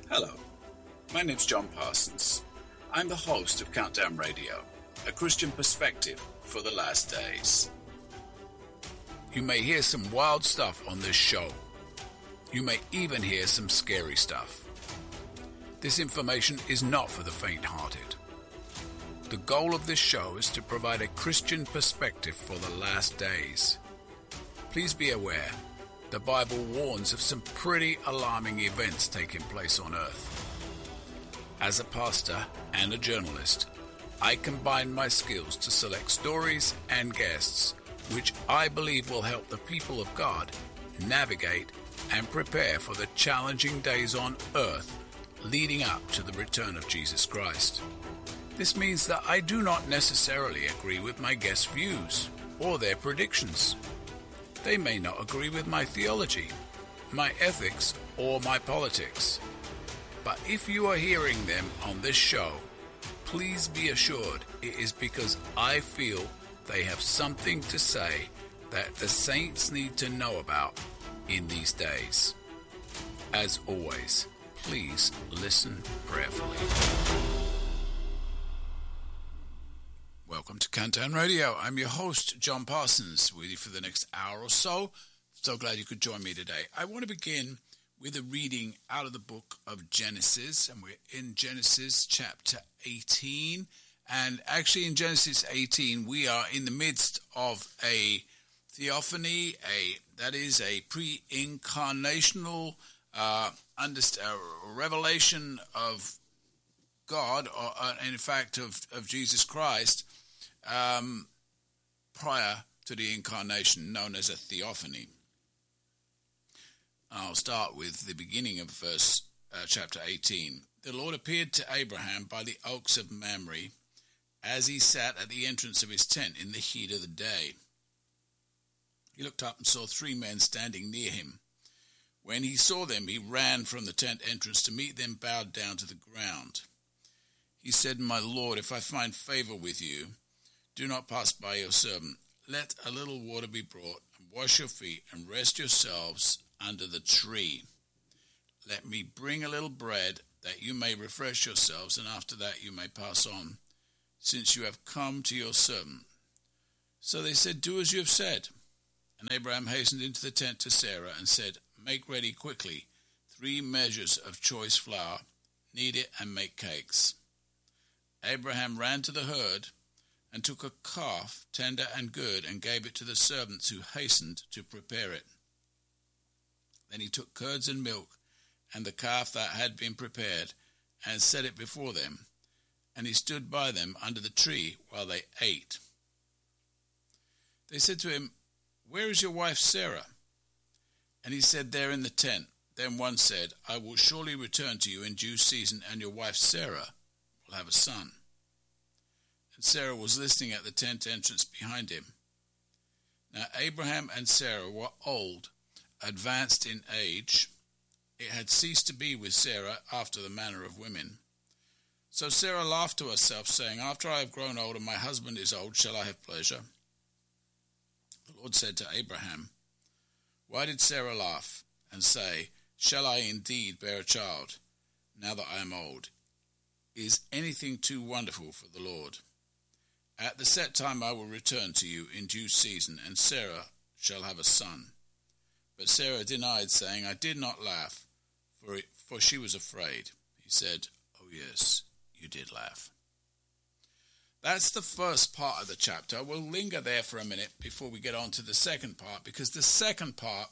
Hello, my name's John Parsons. I'm the host of Countdown Radio, a Christian perspective for the last days. You may hear some wild stuff on this show. You may even hear some scary stuff. This information is not for the faint-hearted. The goal of this show is to provide a Christian perspective for the last days. Please be aware, the Bible warns of some pretty alarming events taking place on earth. As a pastor and a journalist, I combine my skills to select stories and guests which I believe will help the people of God navigate and prepare for the challenging days on earth leading up to the return of Jesus Christ. This means that I do not necessarily agree with my guests' views or their predictions. They may not agree with my theology, my ethics, or my politics. But if you are hearing them on this show, please be assured it is because I feel they have something to say that the saints need to know about in these days. As always, please listen prayerfully. Welcome to Countdown Radio. I'm your host, John Parsons, with you for the next hour or so. So glad you could join me today. I want to begin with a reading out of the book of Genesis, and we're in Genesis chapter 18. And actually in Genesis 18, we are in the midst of a theophany, that is a pre-incarnational revelation of God, or in fact of Jesus Christ, prior to the incarnation, known as a theophany. I'll start with the beginning of verse chapter 18. The Lord appeared to Abraham by the oaks of Mamre, as he sat at the entrance of his tent in the heat of the day. He looked up and saw 3 men standing near him. When he saw them, he ran from the tent entrance to meet them, bowed down to the ground. He said, "My Lord, if I find favor with you, do not pass by your servant. Let a little water be brought, and wash your feet, and rest yourselves under the tree. Let me bring a little bread, that you may refresh yourselves, and after that you may pass on, since you have come to your servant." So they said, "Do as you have said." And Abraham hastened into the tent to Sarah and said, "Make ready quickly 3 measures of choice flour, knead it and make cakes." Abraham ran to the herd and took a calf, tender and good, and gave it to the servants who hastened to prepare it. Then he took curds and milk and the calf that had been prepared and set it before them, and he stood by them under the tree while they ate. They said to him, "Where is your wife Sarah?" And he said, "There in the tent." Then one said, "I will surely return to you in due season, and your wife Sarah will have a son." And Sarah was listening at the tent entrance behind him. Now Abraham and Sarah were old, advanced in age. It had ceased to be with Sarah after the manner of women. So Sarah laughed to herself, saying, "After I have grown old and my husband is old, shall I have pleasure?" The Lord said to Abraham, "Why did Sarah laugh and say, 'Shall I indeed bear a child, now that I am old?' Is anything too wonderful for the Lord? At the set time I will return to you in due season, and Sarah shall have a son." But Sarah denied, saying, "I did not laugh, for she was afraid." He said, "Oh yes, you did laugh." That's the first part of the chapter. We'll linger there for a minute before we get on to the second part, because the second part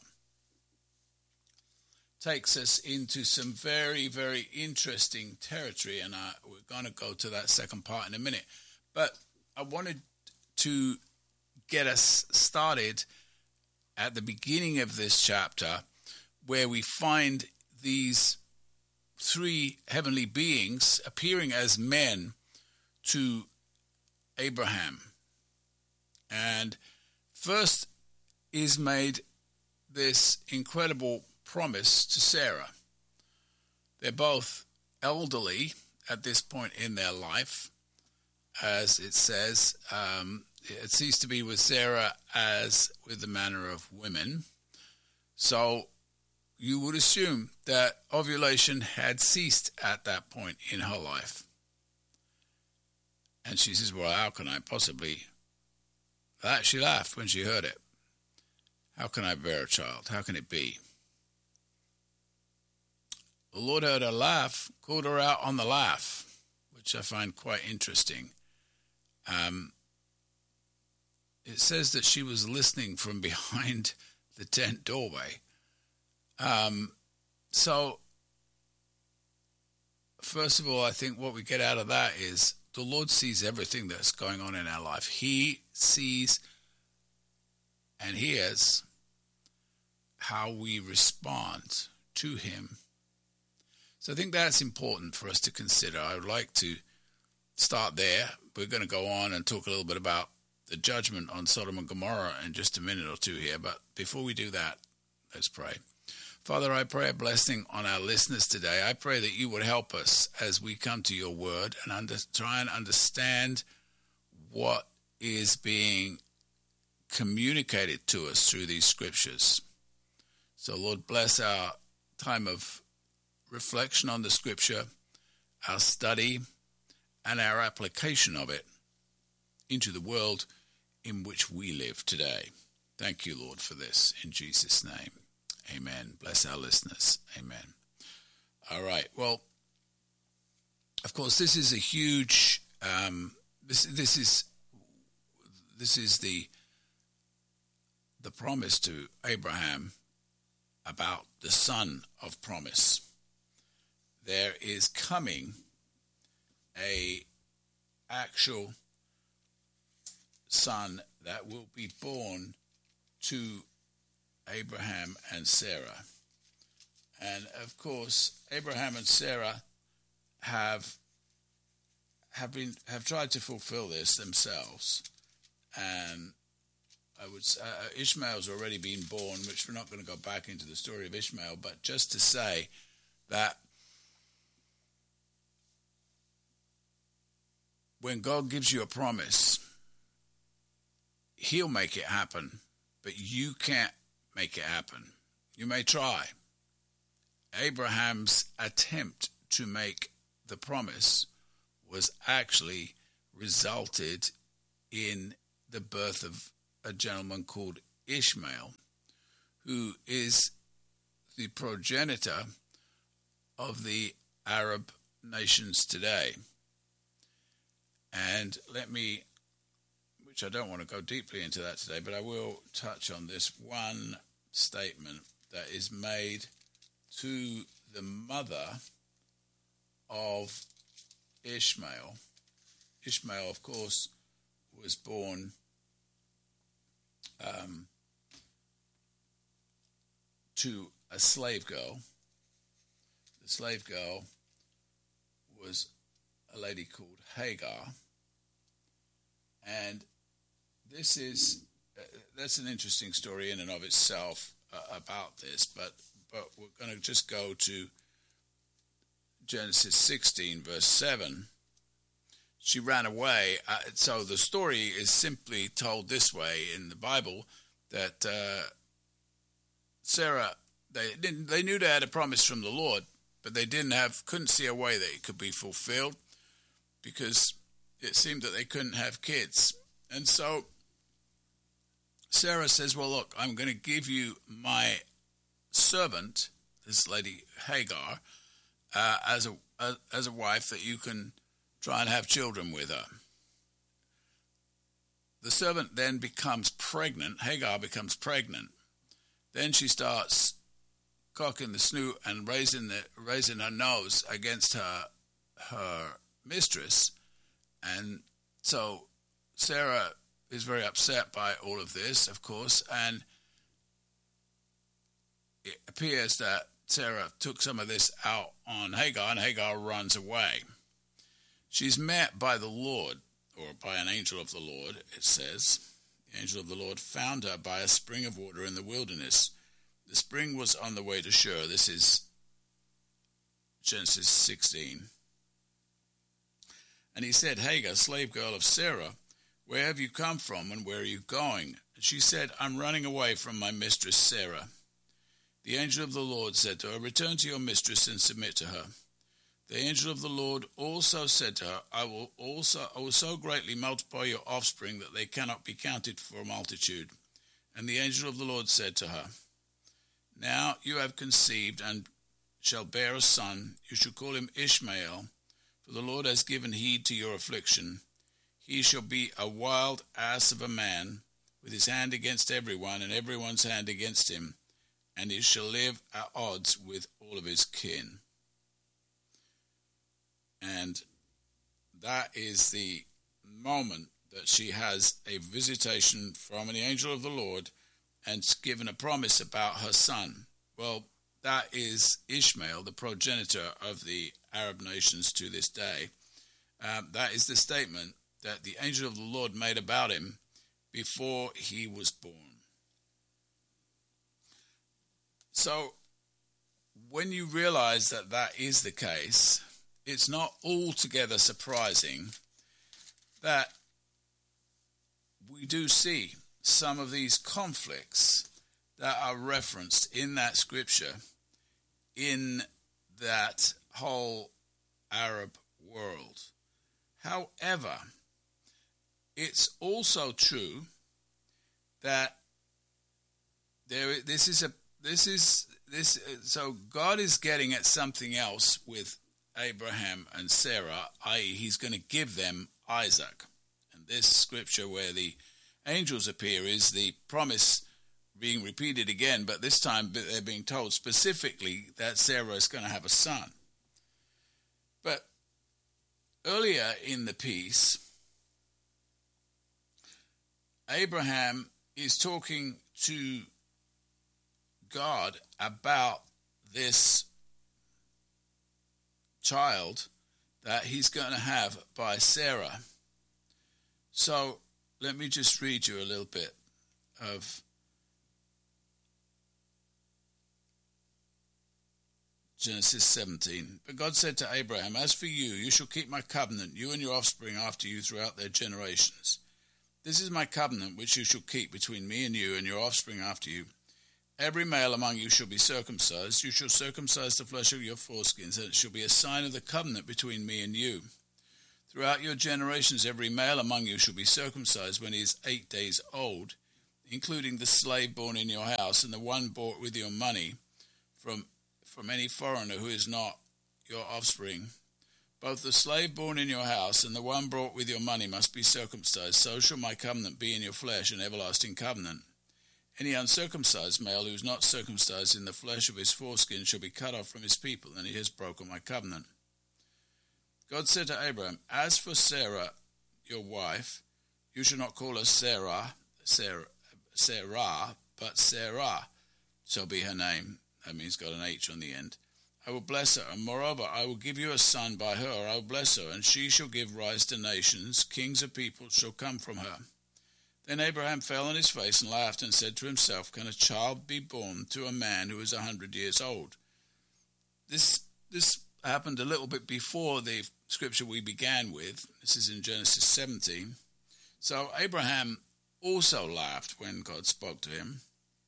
takes us into some very, very interesting territory, and we're going to go to that second part in a minute. But I wanted to get us started at the beginning of this chapter, where we find these 3 heavenly beings appearing as men to Abraham. And first is made this incredible promise to Sarah. They're both elderly at this point in their life, as it says. It ceased to be with Sarah as with the manner of women. So you would assume that ovulation had ceased at that point in her life. And she says, well, how can I possibly... She laughed when she heard it. How can I bear a child? How can it be? The Lord heard her laugh, called her out on the laugh, which I find quite interesting. It says that she was listening from behind the tent doorway. So, first of all, I think what we get out of that is the Lord sees everything that's going on in our life. He sees and hears how we respond to him. So I think that's important for us to consider. I would like to start there. We're going to go on and talk a little bit about the judgment on Sodom and Gomorrah in just a minute or two here. But before we do that, let's pray. Father, I pray a blessing on our listeners today. I pray that you would help us as we come to your word and try and understand what is being communicated to us through these scriptures. So, Lord, bless our time of reflection on the scripture, our study, and our application of it into the world in which we live today. Thank you, Lord, for this. In Jesus' name, amen. Bless our listeners. Amen. All right. Well, of course, this is a huge. This is the promise to Abraham about the son of promise. There is coming a actual son that will be born to Abraham and Sarah. And of course, Abraham and Sarah have tried to fulfill this themselves. And Ishmael's already been born, which we're not going to go back into the story of Ishmael, but just to say that when God gives you a promise, he'll make it happen, but you can't make it happen. You may try. Abraham's attempt to make the promise was actually resulted in the birth of a gentleman called Ishmael, who is the progenitor of the Arab nations today. And which I don't want to go deeply into that today, but I will touch on this one statement that is made to the mother of Ishmael. Ishmael, of course, was born to a slave girl. The slave girl was a lady called Hagar, and that's an interesting story in and of itself about this, but we're going to just go to Genesis 16, verse 7. She ran away. So the story is simply told this way in the Bible, that Sarah, they knew they had a promise from the Lord, but they couldn't see a way that it could be fulfilled, because it seemed that they couldn't have kids. And so Sarah says, well, look, I'm going to give you my servant, this lady Hagar, as a wife, that you can try and have children with her. The servant then becomes pregnant. Hagar becomes pregnant. Then she starts cocking the snoot and raising her nose against her mistress. And so Sarah is very upset by all of this, of course, and it appears that Sarah took some of this out on Hagar, and Hagar runs away. She's met by the Lord, or by an angel of the Lord, it says. The angel of the Lord found her by a spring of water in the wilderness. The spring was on the way to Shur. This is Genesis 16. And he said, Hagar, slave girl of Sarah, where have you come from and where are you going? And she said, I'm running away from my mistress Sarah. The angel of the Lord said to her, "Return to your mistress and submit to her." The angel of the Lord also said to her, I will so greatly multiply your offspring that they cannot be counted for multitude. And the angel of the Lord said to her, "Now you have conceived and shall bear a son. You shall call him Ishmael, for the Lord has given heed to your affliction. He shall be a wild ass of a man, with his hand against everyone, and everyone's hand against him, and he shall live at odds with all of his kin." And that is the moment that she has a visitation from an angel of the Lord and given a promise about her son. Well, that is Ishmael, the progenitor of the Arab nations to this day. That is the statement that the angel of the Lord made about him before he was born. So, when you realize that that is the case, it's not altogether surprising that we do see some of these conflicts that are referenced in that scripture in that whole Arab world. However, it's also true that so God is getting at something else with Abraham and Sarah, i.e. he's going to give them Isaac. And this scripture where the angels appear is the promise being repeated again, but this time they're being told specifically that Sarah is going to have a son. But earlier in the piece, Abraham is talking to God about this child that he's going to have by Sarah. So let me just read you a little bit of Genesis 17. But God said to Abraham, "As for you, you shall keep my covenant, you and your offspring after you throughout their generations. This is my covenant which you shall keep between me and you and your offspring after you. Every male among you shall be circumcised. You shall circumcise the flesh of your foreskins, and it shall be a sign of the covenant between me and you. Throughout your generations, every male among you shall be circumcised when he is 8 days old, including the slave born in your house and the one bought with your money from any foreigner who is not your offspring. Both the slave born in your house and the one bought with your money must be circumcised. So shall my covenant be in your flesh, an everlasting covenant. Any uncircumcised male who is not circumcised in the flesh of his foreskin shall be cut off from his people, and he has broken my covenant." God said to Abraham, "As for Sarah, your wife, you shall not call her Sarah, but Sarah shall be her name." That means got an H on the end. "I will bless her, and moreover, I will give you a son by her. I will bless her, and she shall give rise to nations. Kings of peoples shall come from her." Then Abraham fell on his face and laughed and said to himself, "Can a child be born to a man who is 100 years old?" This happened a little bit before the scripture we began with. This is in Genesis 17. So Abraham also laughed when God spoke to him.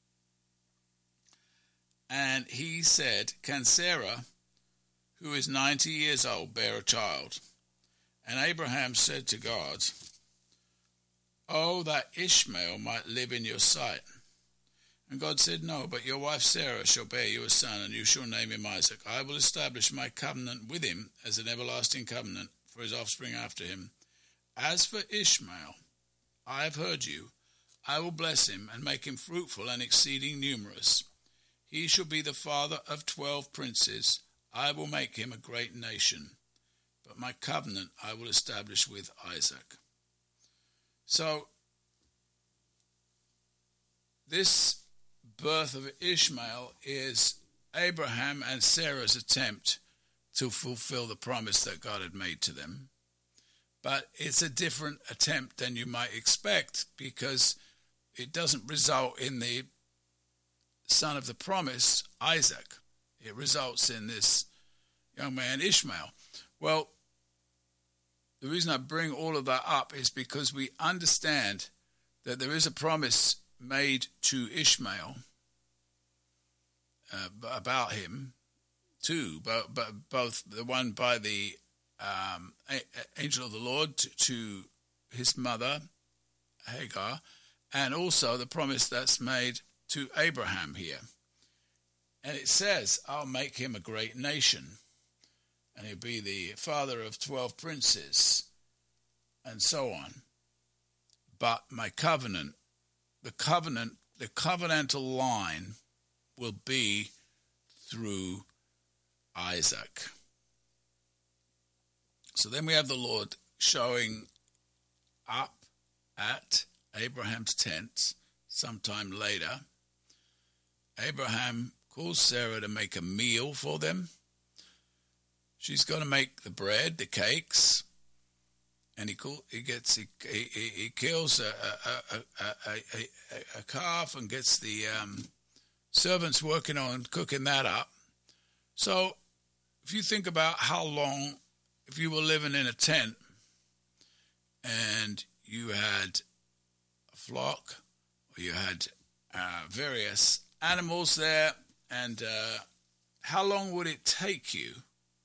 And he said, "Can Sarah, who is 90 years old, bear a child?" And Abraham said to God, "Oh, that Ishmael might live in your sight." And God said, "No, but your wife Sarah shall bear you a son, and you shall name him Isaac. I will establish my covenant with him as an everlasting covenant for his offspring after him. As for Ishmael, I have heard you. I will bless him and make him fruitful and exceeding numerous. He shall be the father of 12 princes. I will make him a great nation. But my covenant I will establish with Isaac." So, this birth of Ishmael is Abraham and Sarah's attempt to fulfill the promise that God had made to them. But it's a different attempt than you might expect, because it doesn't result in the son of the promise, Isaac. It results in this young man, Ishmael. Well, the reason I bring all of that up is because we understand that there is a promise made to Ishmael about him too, but both the one by the angel of the Lord to his mother Hagar, and also the promise that's made to Abraham here. And it says, I'll make him a great nation, and he'll be the father of 12 princes, and so on. But my covenant, the covenantal line will be through Isaac. So then we have the Lord showing up at Abraham's tent sometime later. Abraham calls Sarah to make a meal for them. She's going to make the bread, the cakes, and he kills a calf and gets the servants working on cooking that up. So if you think about how long, if you were living in a tent and you had a flock or you had various animals there, and how long would it take you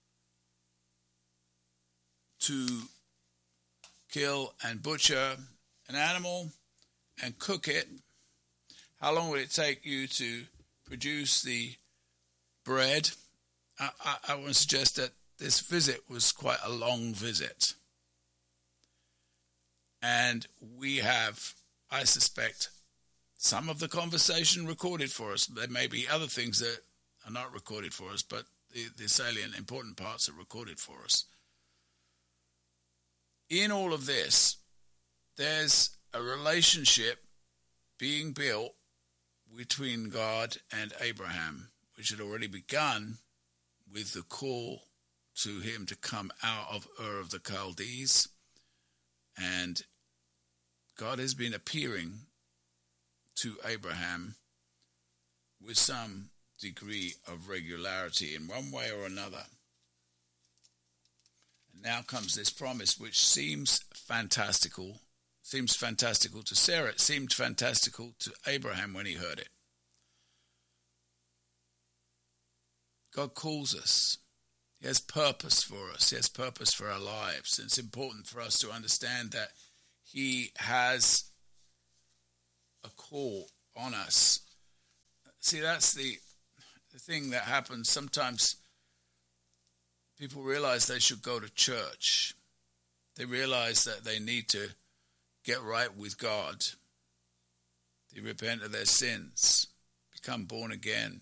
to kill and butcher an animal and cook it? How long would it take you to produce the bread? I want to suggest that this visit was quite a long visit. And we have, I suspect, some of the conversation recorded for us. There may be other things that are not recorded for us, but the salient, important parts are recorded for us. In all of this, there's a relationship being built between God and Abraham, which had already begun with the call to him to come out of Ur of the Chaldees. And God has been appearing to Abraham with some degree of regularity in one way or another. And now comes this promise, which seems fantastical to Sarah. It seemed fantastical to Abraham when he heard it. God calls us. He has purpose for us. He has purpose for our lives. And it's important for us to understand that he has a call on us. See, that's the thing that happens. Sometimes people realize they should go to church. They realize that they need to get right with God. They repent of their sins, become born again.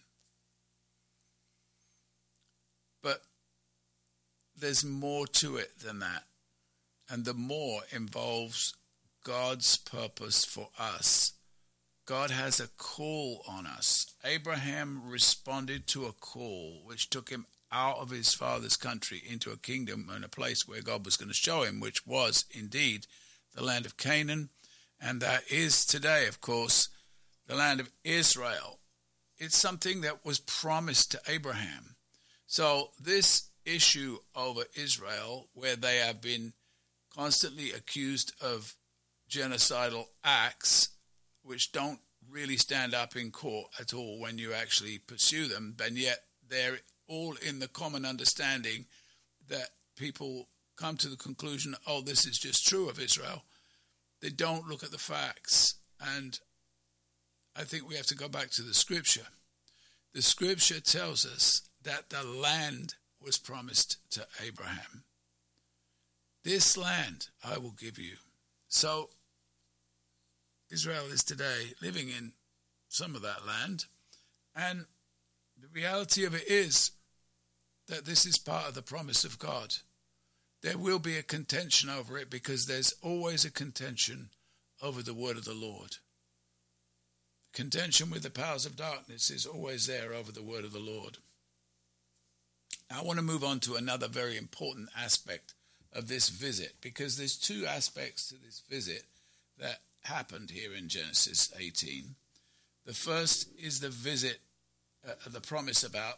But there's more to it than that. And the more involves God's purpose for us. God has a call on us. Abraham responded to a call which took him out of his father's country into a kingdom and a place where God was going to show him, which was indeed the land of Canaan. And that is today, of course, the land of Israel. It's something that was promised to Abraham. So this issue over Israel, where they have been constantly accused of genocidal acts, which don't really stand up in court at all when you actually pursue them, and yet they're all in the common understanding that people come to the conclusion, oh, this is just true of Israel. They don't look at the facts. And I think we have to go back to the scripture. The scripture tells us that the land was promised to Abraham. This land I will give you. So Israel is today living in some of that land, and the reality of it is that this is part of the promise of God. There will be a contention over it because there's always a contention over the word of the Lord. Contention with the powers of darkness is always there over the word of the Lord. I want to move on to another very important aspect of this visit, because there's two aspects to this visit that happened here in Genesis 18. The first is the visit, the promise about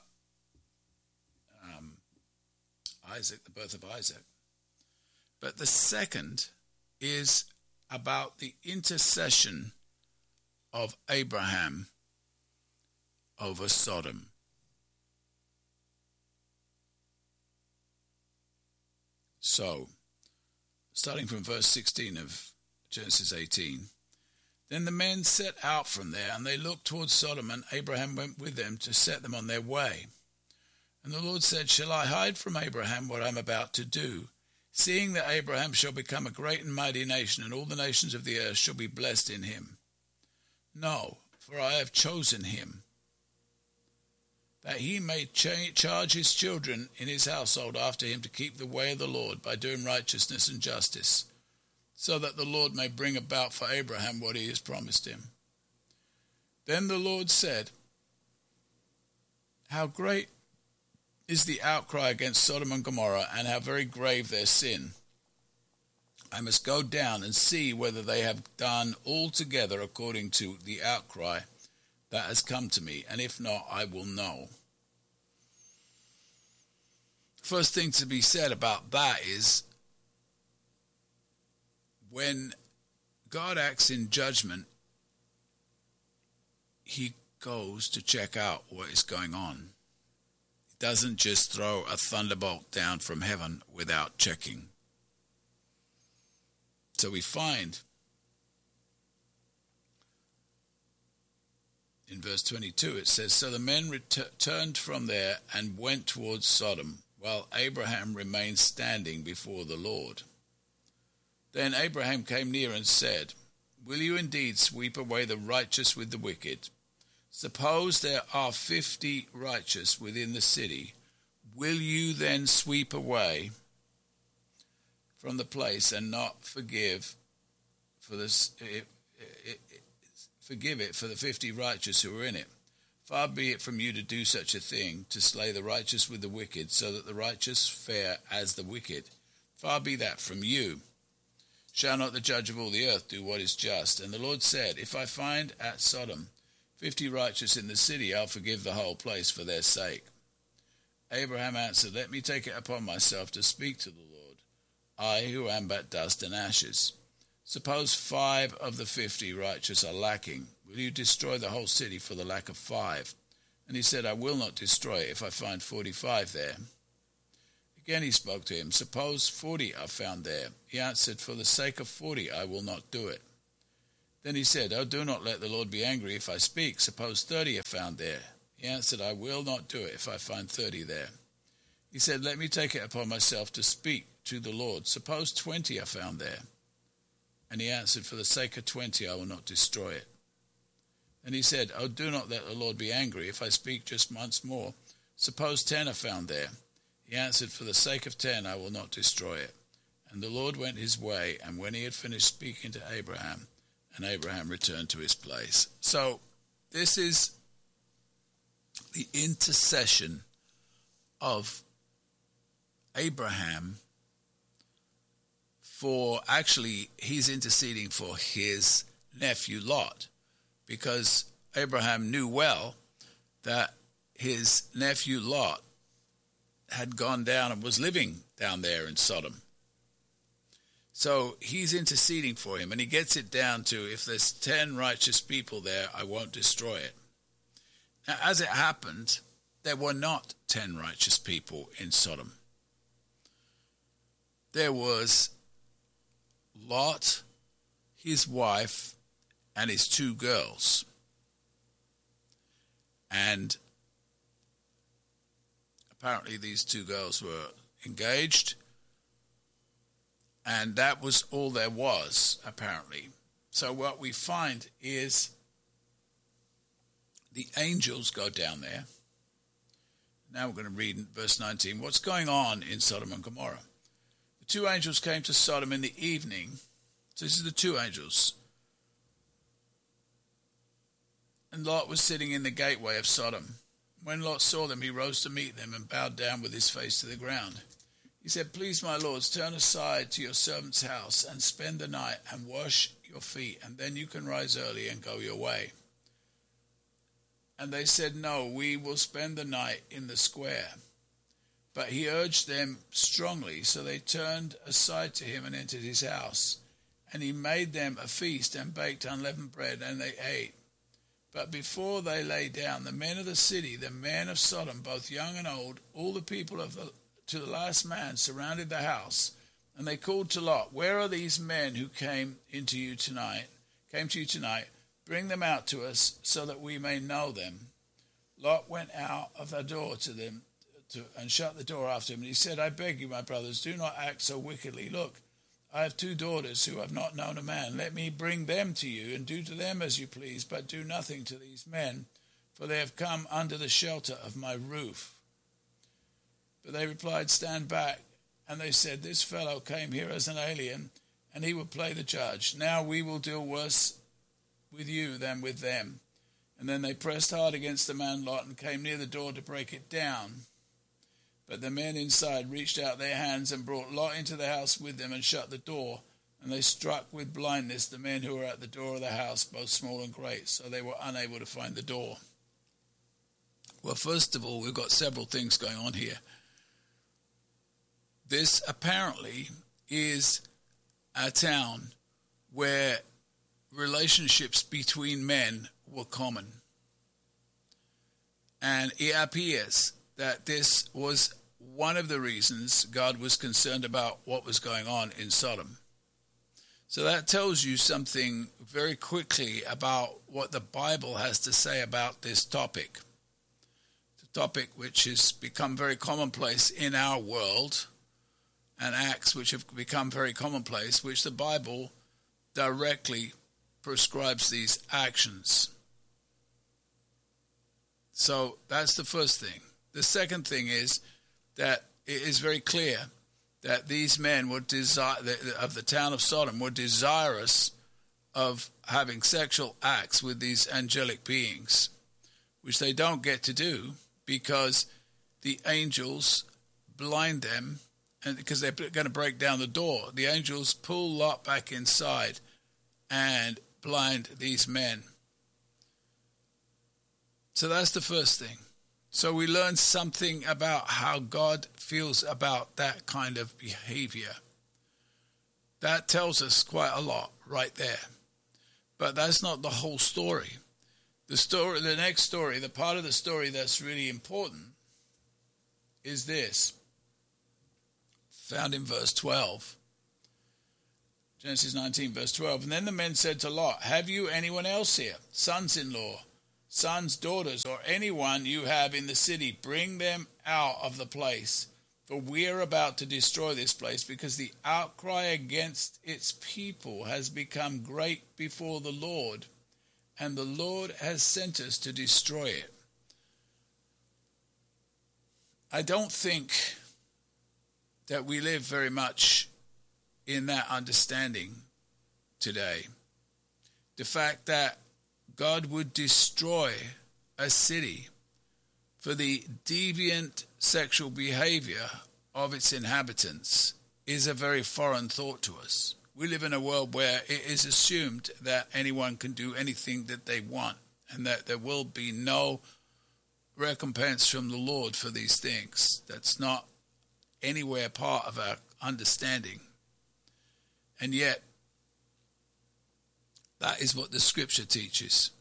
Isaac, the birth of Isaac. But the second is about the intercession of Abraham over Sodom. So, starting from verse 16 of Genesis 18, then the men set out from there, and they looked towards Sodom, and Abraham went with them to set them on their way. And the Lord said, shall I hide from Abraham what I am about to do, seeing that Abraham shall become a great and mighty nation, and all the nations of the earth shall be blessed in him? No, for I have chosen him, that he may charge his children in his household after him to keep the way of the Lord by doing righteousness and justice, so that the Lord may bring about for Abraham what he has promised him. Then the Lord said, how great is the outcry against Sodom and Gomorrah, and how very grave their sin. I must go down and see whether they have done altogether according to the outcry that has come to me, and if not, I will know. First thing to be said about that is, when God acts in judgment, he goes to check out what is going on. He doesn't just throw a thunderbolt down from heaven without checking. So we find in verse 22, it says, so the men returned from there and went towards Sodom, while Abraham remained standing before the Lord. Then Abraham came near and said, will you indeed sweep away the righteous with the wicked? Suppose there are 50 righteous within the city. Will you then sweep away from the place and not forgive it for the 50 righteous who are in it? Far be it from you to do such a thing, to slay the righteous with the wicked, so that the righteous fare as the wicked. Far be that from you. Shall not the judge of all the earth do what is just? And the Lord said, if I find at Sodom 50 righteous in the city, I'll forgive the whole place for their sake. Abraham answered, let me take it upon myself to speak to the Lord, I who am but dust and ashes. Suppose 5 of the 50 righteous are lacking. Will you destroy the whole city for the lack of 5? And he said, I will not destroy it if I find 45 there. Again he spoke to him, suppose 40 are found there. He answered, for the sake of 40 I will not do it. Then he said, oh, do not let the Lord be angry if I speak. Suppose 30 are found there. He answered, I will not do it if I find 30 there. He said, let me take it upon myself to speak to the Lord. Suppose 20 are found there. And he answered, for the sake of 20 I will not destroy it. And he said, oh, do not let the Lord be angry if I speak just once more. Suppose 10 are found there. He answered, for the sake of 10 I will not destroy it. And the Lord went his way, and when he had finished speaking to Abraham, and Abraham returned to his place. So this is the intercession of Abraham he's interceding for his nephew Lot, because Abraham knew well that his nephew Lot had gone down and was living down there in Sodom. So he's interceding for him, and he gets it down to, if there's 10 righteous people there, I won't destroy it. Now, as it happened, there were not 10 righteous people in Sodom. There was Lot, his wife, and his 2 girls. And apparently these 2 girls were engaged, and that was all there was, apparently. So what we find is the angels go down there. Now we're going to read in verse 19 what's going on in Sodom and Gomorrah. The 2 angels came to Sodom in the evening. So this is the 2 angels. And Lot was sitting in the gateway of Sodom. When Lot saw them, he rose to meet them and bowed down with his face to the ground. He said, please, my lords, turn aside to your servant's house and spend the night and wash your feet, and then you can rise early and go your way. And they said, no, we will spend the night in the square. But he urged them strongly, so they turned aside to him and entered his house. And he made them a feast and baked unleavened bread, and they ate. But before they lay down, the men of the city, the men of Sodom, both young and old, all the people to the last man, surrounded the house. And they called to Lot, "Where are these men who came to you tonight? Bring them out to us, so that we may know them." Lot went out of the door to them and shut the door after him. And he said, "I beg you, my brothers, do not act so wickedly. Look, I have 2 daughters who have not known a man. Let me bring them to you, and do to them as you please, but do nothing to these men, for they have come under the shelter of my roof." But they replied, "Stand back." And they said, "This fellow came here as an alien, and he will play the judge. Now we will deal worse with you than with them." And then they pressed hard against the man Lot and came near the door to break it down. But the men inside reached out their hands and brought Lot into the house with them and shut the door. And they struck with blindness the men who were at the door of the house, both small and great, so they were unable to find the door. Well, first of all, we've got several things going on here. This apparently is a town where relationships between men were common. And it appears that this was one of the reasons God was concerned about what was going on in Sodom. So that tells you something very quickly about what the Bible has to say about this topic. It's a topic which has become very commonplace in our world, and acts which have become very commonplace, which the Bible directly prescribes these actions. So that's the first thing. The second thing is that it is very clear that these men of the town of Sodom were desirous of having sexual acts with these angelic beings, which they don't get to do because the angels blind them, and because they're going to break down the door. The angels pull Lot back inside and blind these men. So that's the first thing. So we learn something about how God feels about that kind of behavior. That tells us quite a lot right there. But that's not the whole story. The next story, the part of the story that's really important is this, found in verse 12. Genesis 19, verse 12. And then the men said to Lot, "Have you anyone else here, sons-in-law, sons, daughters, or anyone you have in the city? Bring them out of the place, for we are about to destroy this place, because the outcry against its people has become great before the Lord, and the Lord has sent us to destroy it." I don't think that we live very much in that understanding today. The fact that God would destroy a city for the deviant sexual behavior of its inhabitants is a very foreign thought to us. We live in a world where it is assumed that anyone can do anything that they want, and that there will be no recompense from the Lord for these things. That's not anywhere part of our understanding. And yet, that is what the scripture teaches.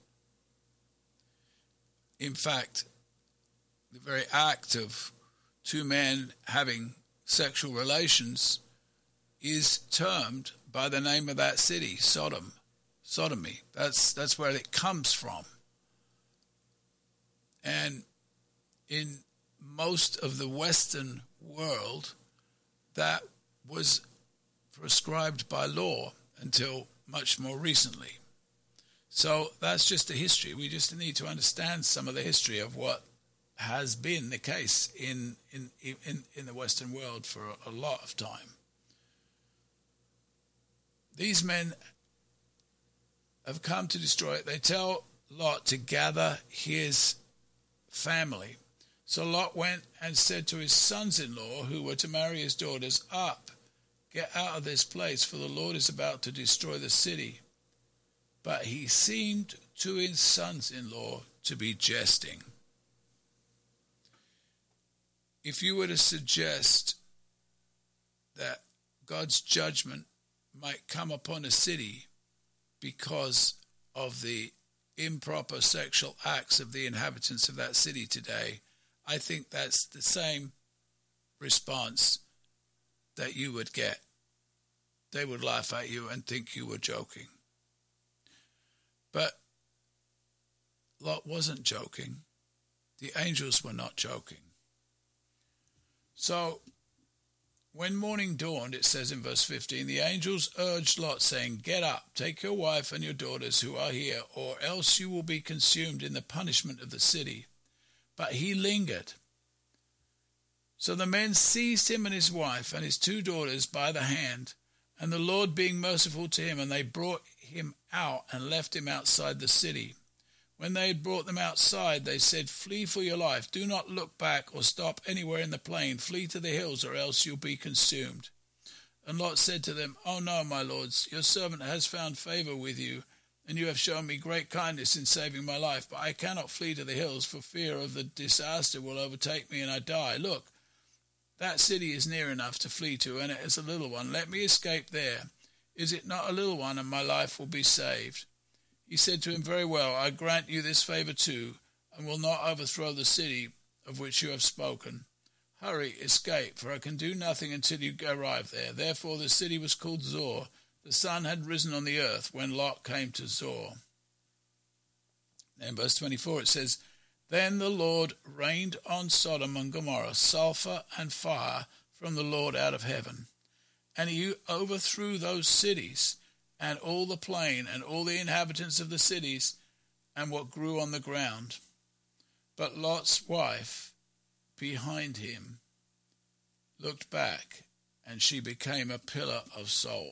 In fact, the very act of 2 men having sexual relations is termed by the name of that city, Sodom, sodomy. That's where it comes from. And in most of the Western world, that was prescribed by law until much more recently. So that's just the history. We just need to understand some of the history of what has been the case in the Western world for a lot of time. These men have come to destroy it. They tell Lot to gather his family. So Lot went and said to his sons-in-law, who were to marry his daughters, "Up, get out of this place, for the Lord is about to destroy the city." But he seemed to his sons-in-law to be jesting. If you were to suggest that God's judgment might come upon a city because of the improper sexual acts of the inhabitants of that city today, I think that's the same response that you would get. They would laugh at you and think you were joking. But Lot wasn't joking. The angels were not joking. So, when morning dawned, it says in verse 15, the angels urged Lot, saying, "Get up, take your wife and your daughters who are here, or else you will be consumed in the punishment of the city." But he lingered. So the men seized him and his wife and his 2 daughters by the hand, and the Lord being merciful to him, and they brought him out and left him outside the city. When they had brought them outside, they said, "Flee for your life. Do not look back or stop anywhere in the plain. Flee to the hills, or else you'll be consumed." And Lot said to them, "Oh no, my lords, your servant has found favor with you, and you have shown me great kindness in saving my life. But I cannot flee to the hills for fear of the disaster will overtake me and I die. Look, that city is near enough to flee to, and it is a little one. Let me escape there. Is it not a little one, and my life will be saved?" He said to him, "Very well, I grant you this favor too, and will not overthrow the city of which you have spoken. Hurry, escape, for I can do nothing until you arrive there." Therefore the city was called Zoar. The sun had risen on the earth when Lot came to Zoar. Then verse 24 it says, "Then the Lord rained on Sodom and Gomorrah sulfur and fire from the Lord out of heaven, and he overthrew those cities, and all the plain, and all the inhabitants of the cities, and what grew on the ground. But Lot's wife behind him looked back, and she became a pillar of salt."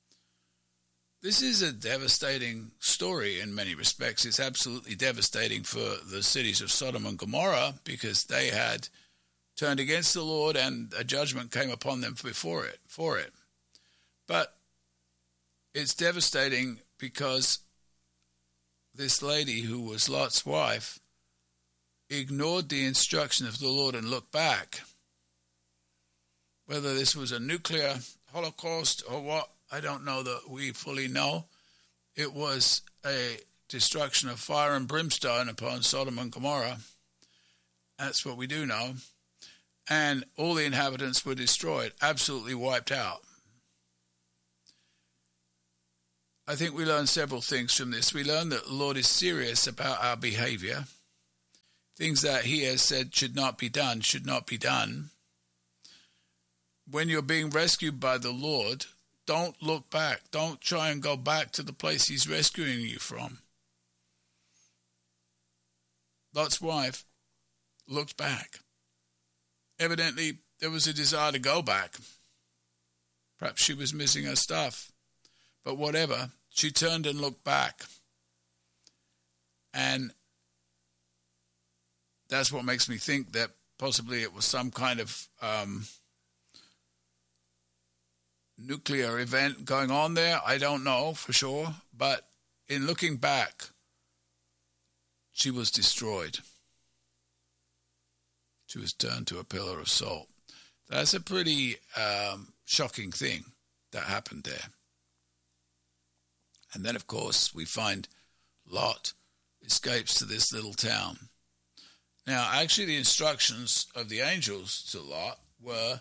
This is a devastating story in many respects. It's absolutely devastating for the cities of Sodom and Gomorrah, because they had turned against the Lord, and a judgment came upon them for it. But it's devastating because this lady, who was Lot's wife, ignored the instruction of the Lord and looked back. Whether this was a nuclear holocaust or what, I don't know that we fully know. It was a destruction of fire and brimstone upon Sodom and Gomorrah. That's what we do know. And all the inhabitants were destroyed, absolutely wiped out. I think we learn several things from this. We learn that the Lord is serious about our behavior. Things that he has said should not be done, should not be done. When you're being rescued by the Lord, don't look back. Don't try and go back to the place he's rescuing you from. Lot's wife looked back. Evidently, there was a desire to go back. Perhaps she was missing her stuff. But whatever, she turned and looked back. And that's what makes me think that possibly it was some kind of nuclear event going on there. I don't know for sure. But in looking back, she was destroyed. She was turned to a pillar of salt. That's a pretty shocking thing that happened there. And then, of course, we find Lot escapes to this little town. Now, actually, the instructions of the angels to Lot were,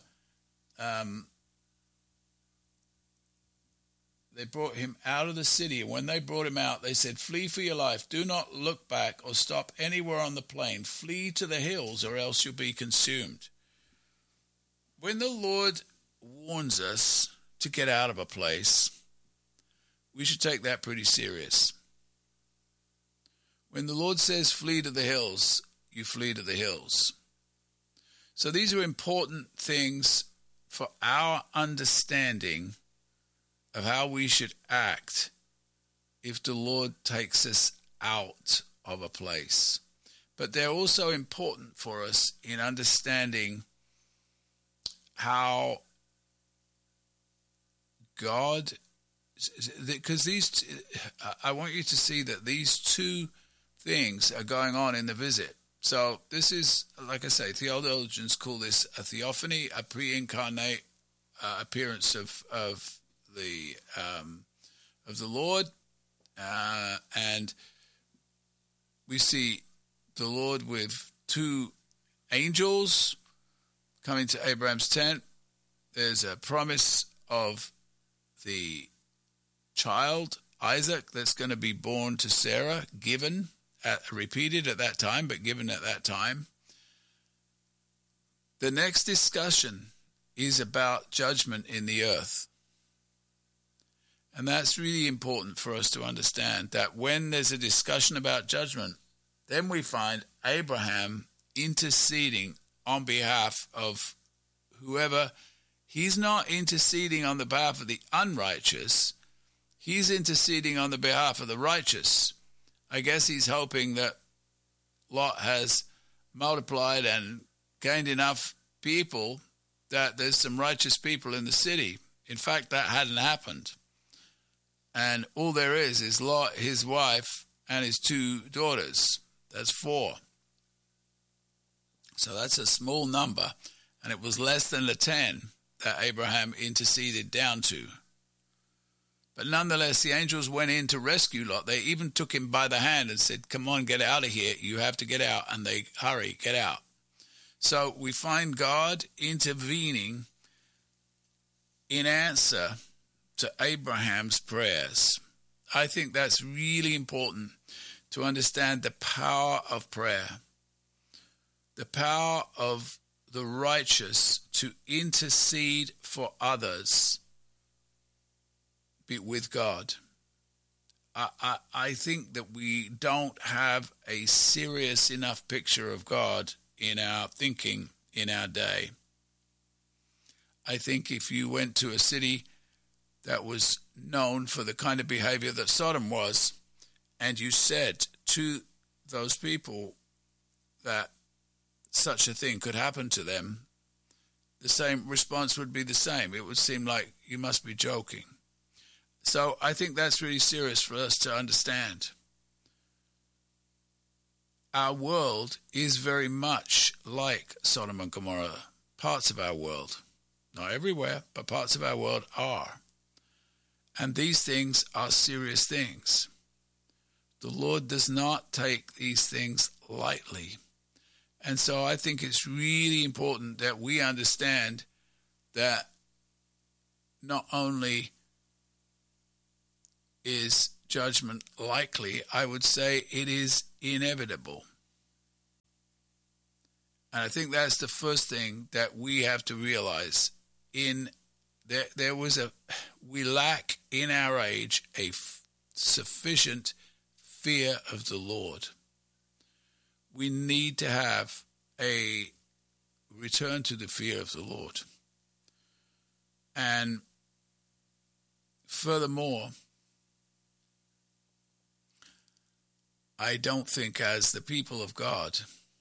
they brought him out of the city. And when they brought him out, they said, "Flee for your life. Do not look back or stop anywhere on the plain. Flee to the hills, or else you'll be consumed." When the Lord warns us to get out of a place, we should take that pretty serious. When the Lord says flee to the hills, you flee to the hills. So these are important things for our understanding of how we should act if the Lord takes us out of a place. But they're also important for us in understanding how God, because I want you to see that these two things are going on in the visit. So this is, like I say, theologians call this a theophany, a pre-incarnate appearance of the Lord, and we see the Lord with two angels coming to Abraham's tent. There's a promise of the child, Isaac, that's going to be born to Sarah, repeated at that time, but given at that time. The next discussion is about judgment in the earth. And that's really important for us to understand, that when there's a discussion about judgment, then we find Abraham interceding on behalf of whoever. He's not interceding on the behalf of the unrighteous. He's interceding on the behalf of the righteous. I guess he's hoping that Lot has multiplied and gained enough people that there's some righteous people in the city. In fact, that hadn't happened. And all there is Lot, his wife, and his two daughters. That's 4. So that's a small number. And it was less than the 10 that Abraham interceded down to. But nonetheless, the angels went in to rescue Lot. They even took him by the hand and said, come on, get out of here. You have to get out. And they, hurry, get out. So we find God intervening in answer to Abraham's prayers. I think that's really important to understand the power of prayer, the power of the righteous to intercede for others with God. I think that we don't have a serious enough picture of God in our thinking in our day. I think if you went to a city that was known for the kind of behavior that Sodom was, and you said to those people that such a thing could happen to them, the same response would be the same. It would seem like you must be joking. So I think that's really serious for us to understand. Our world is very much like Sodom and Gomorrah. Parts of our world, not everywhere, but parts of our world are. And these things are serious things. The Lord does not take these things lightly. And so I think it's really important that we understand that not only is judgment likely, I would say it is inevitable. And I think that's the first thing that we have to realize. We lack in our age a sufficient fear of the Lord. We need to have a return to the fear of the Lord. And furthermore, I don't think as the people of God,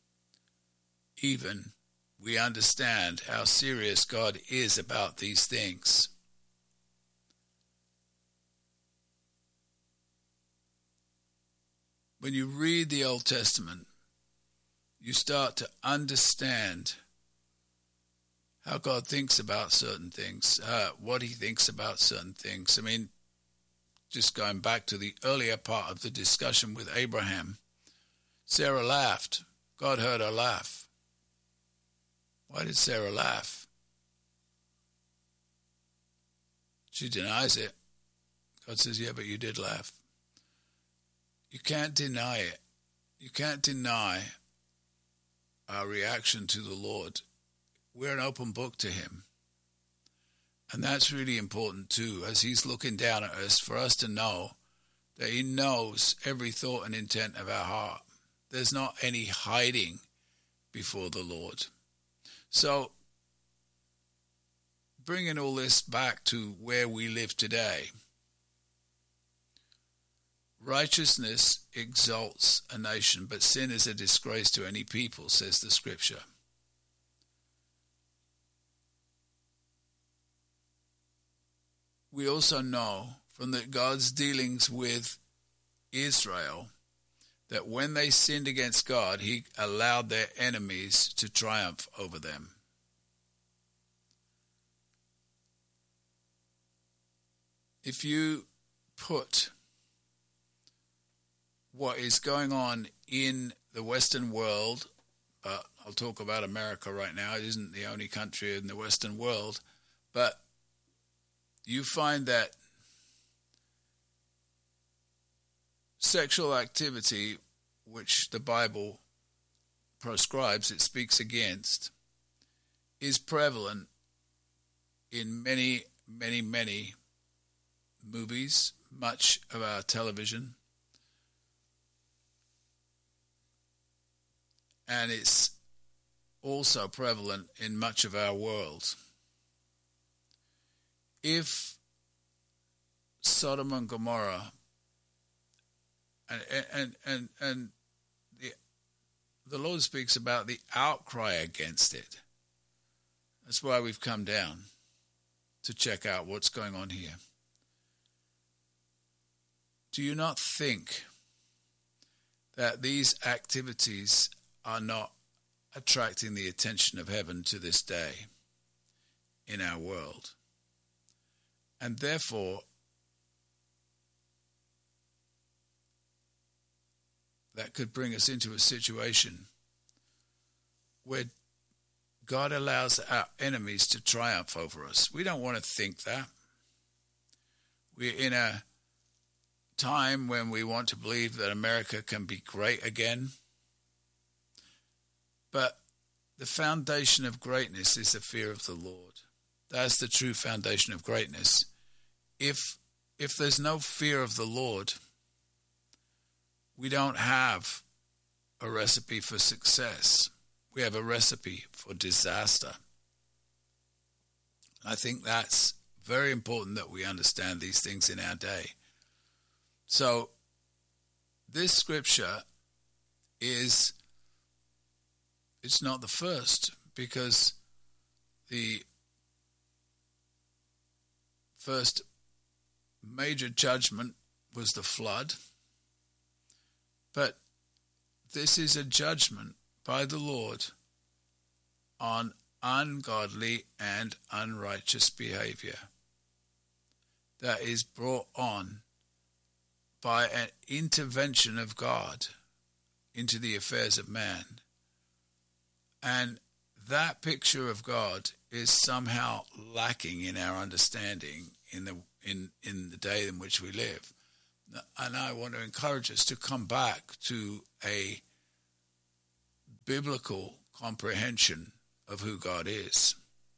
even we understand how serious God is about these things. When you read the Old Testament, you start to understand how God thinks about certain things, what he thinks about certain things. I mean, just going back to the earlier part of the discussion with Abraham, Sarah laughed. God heard her laugh. Why did Sarah laugh? She denies it. God says, yeah, but you did laugh. You can't deny it. You can't deny our reaction to the Lord. We're an open book to him. And that's really important too, as he's looking down at us, for us to know that he knows every thought and intent of our heart. There's not any hiding before the Lord. So, bringing all this back to where we live today, righteousness exalts a nation, but sin is a disgrace to any people, says the scripture. We also know from God's dealings with Israel that when they sinned against God, he allowed their enemies to triumph over them. If you put what is going on in the Western world, but I'll talk about America right now. It isn't the only country in the Western world, but you find that sexual activity, which the Bible proscribes, it speaks against, is prevalent in many, many, many movies, much of our television, and it's also prevalent in much of our world. If Sodom and Gomorrah and the Lord speaks about the outcry against it. That's why we've come down to check out what's going on here. Do you not think that these activities are not attracting the attention of heaven to this day in our world? And therefore, that could bring us into a situation where God allows our enemies to triumph over us. We don't want to think that. We're in a time when we want to believe that America can be great again. But the foundation of greatness is the fear of the Lord. That's the true foundation of greatness. If there's no fear of the Lord, we don't have a recipe for success. We have a recipe for disaster. I think that's very important that we understand these things in our day. So this scripture it's not the first, because the first major judgment was the flood. But this is a judgment by the Lord on ungodly and unrighteous behavior that is brought on by an intervention of God into the affairs of man. And that picture of God is somehow lacking in our understanding in the day in which we live. And I want to encourage us to come back to a biblical comprehension of who God is.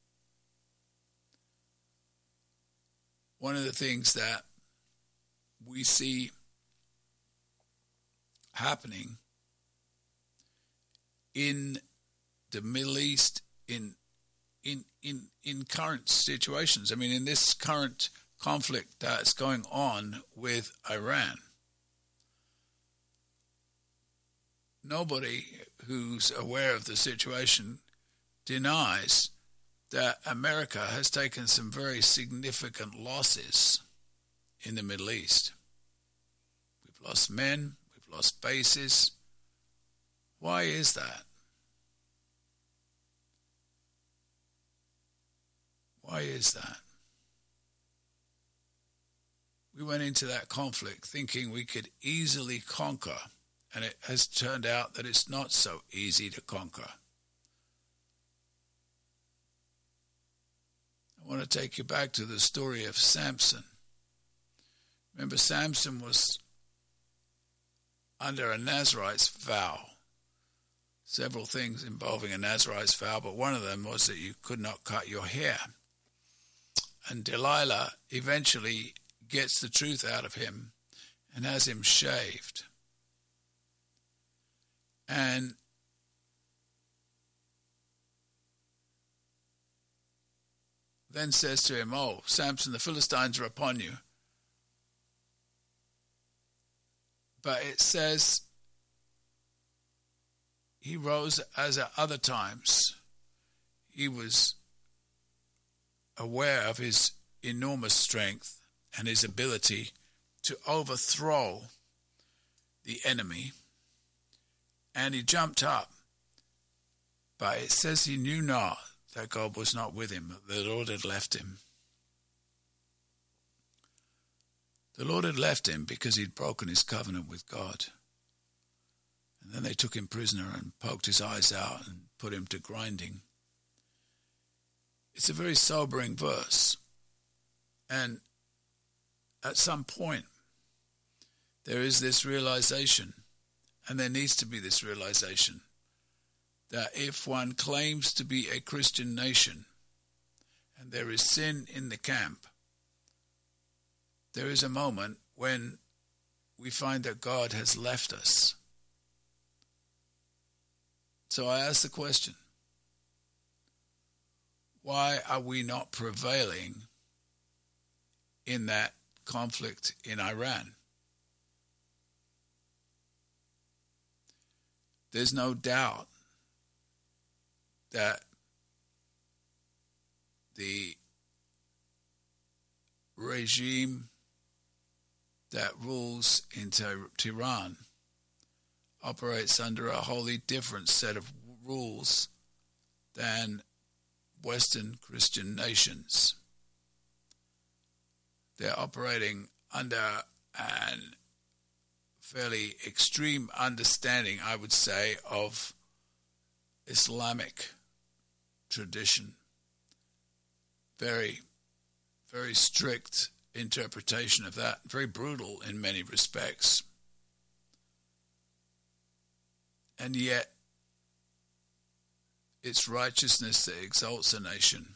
One of the things that we see happening in the Middle East in current situations, I mean, in this current conflict that's going on with Iran. Nobody who's aware of the situation denies that America has taken some very significant losses in the Middle East. We've lost men, we've lost bases. Why is that? Why is that? We went into that conflict thinking we could easily conquer, and it has turned out that it's not so easy to conquer. I want to take you back to the story of Samson. Remember, Samson was under a Nazarite's vow. Several things involving a Nazarite's vow, but one of them was that you could not cut your hair. And Delilah eventually gets the truth out of him and has him shaved. And then says to him, "Oh, Samson, the Philistines are upon you." But it says he rose as at other times. He was aware of his enormous strength and his ability to overthrow the enemy. And he jumped up. But it says he knew not that God was not with him, that the Lord had left him. The Lord had left him because he'd broken his covenant with God. And then they took him prisoner and poked his eyes out and put him to grinding. It's a very sobering verse. And at some point, there is this realization, and there needs to be this realization, that if one claims to be a Christian nation and there is sin in the camp, there is a moment when we find that God has left us. So I ask the question, why are we not prevailing in that conflict in Iran? There's no doubt that the regime that rules in Tehran operates under a wholly different set of rules than Western Christian nations. They're operating under an fairly extreme understanding, I would say, of Islamic tradition. Very, very strict interpretation of that, very brutal in many respects. And yet, it's righteousness that exalts a nation.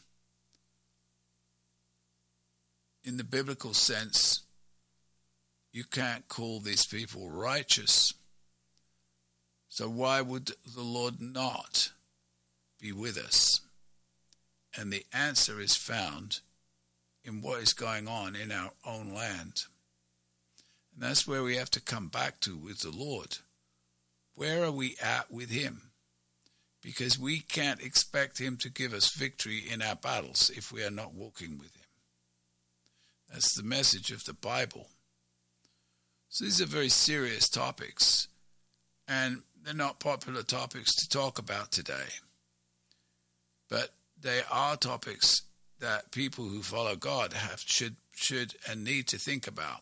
In the biblical sense, you can't call these people righteous. So why would the Lord not be with us? And the answer is found in what is going on in our own land. And that's where we have to come back to with the Lord. Where are we at with him? Because we can't expect him to give us victory in our battles if we are not walking with him. That's the message of the Bible. So these are very serious topics, and they're not popular topics to talk about today. But they are topics that people who follow God should and need to think about.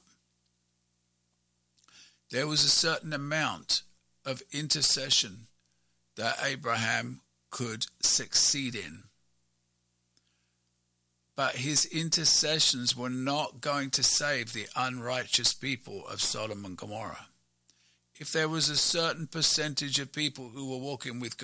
There was a certain amount of intercession that Abraham could succeed in. But his intercessions were not going to save the unrighteous people of Sodom and Gomorrah. If there was a certain percentage of people who were walking with